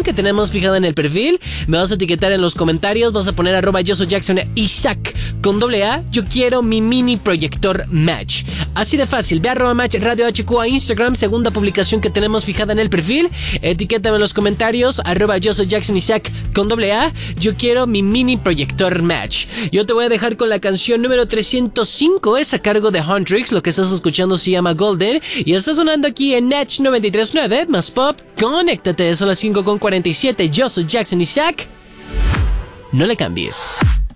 publicación que tenemos fijada en el perfil. Me vas a etiquetar en los comentarios, vas a poner @yo soy Jackson Isaac con AA. Yo quiero mi mini proyector Match. Así de fácil, ve a @Match Radio HQ a Instagram, segunda publicación que tenemos fijada en el perfil. Etiquétame en los comentarios, @yo soy Jackson Isaac con AA. Yo quiero mi mini proyector Match. Yo te voy a dejar con la canción número 305, es a cargo de Huntrix. Lo que estás escuchando se llama Golden y está sonando aquí en Natch 93.9 más pop. Conéctate, son las 5:47. Yo soy Jackson Isaac. No le cambies.